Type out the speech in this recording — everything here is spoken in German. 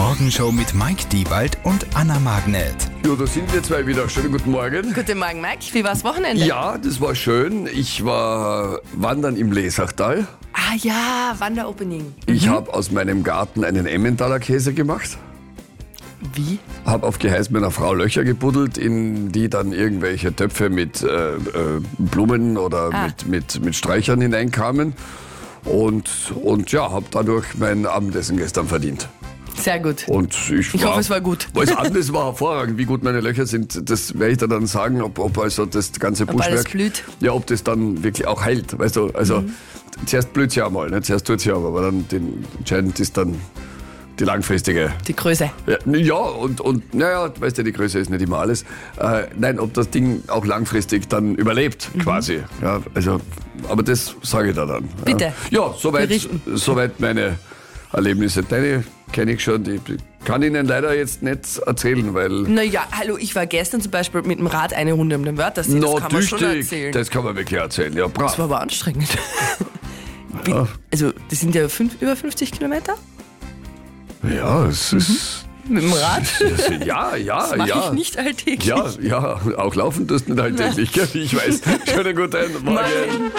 Morgenshow mit Mike Diewald und Anna Magnet. Ja, da sind wir zwei wieder. Schönen guten Morgen. Guten Morgen, Mike. Wie war's Wochenende? Ja, das war schön. Ich war wandern im Lesachtal. Ah ja, Wanderopening. Ich habe aus meinem Garten einen Emmentaler Käse gemacht. Wie? Habe auf Geheiß meiner Frau Löcher gebuddelt, in die dann irgendwelche Töpfe mit Blumen oder mit Sträuchern hineinkamen. Und ja, habe dadurch mein Abendessen gestern verdient. Sehr gut. Und ich hoffe, es war gut. Das Abendessen war hervorragend. Wie gut meine Löcher sind, das werde ich dir dann sagen, ob also das ganze Buschwerk, alles blüht. Ja, ob das dann wirklich auch heilt. Weißt du, also zuerst blüht es ja einmal, ne? Zuerst tut es ja, aber dann entscheidend ist dann die langfristige. Die Größe. Ja, und naja, weißt du, die Größe ist nicht immer alles. Nein, ob das Ding auch langfristig dann überlebt, quasi. Ja, also, aber das sage ich da dann. Bitte. Ja, soweit meine Erlebnisse. Deine kenne ich schon, die kann ich Ihnen leider jetzt nicht erzählen, weil... Naja, hallo, ich war gestern zum Beispiel mit dem Rad eine Runde um den Wörthersee. Das kann man schon erzählen. Das kann man wirklich erzählen, ja, brav. Das war aber anstrengend. Also, das sind ja über 50 Kilometer Ja, es ist... mit dem Rad. Ja. Das mache ich nicht alltäglich. Ja, auch laufen tust du nicht alltäglich, gell? Ich weiß. Schönen guten Morgen.